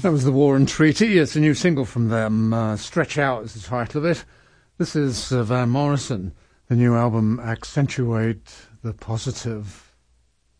That was The War and Treaty. It's a new single from them. Stretch Out is the title of it. This is Van Morrison. The new album, Accentuate the Positive.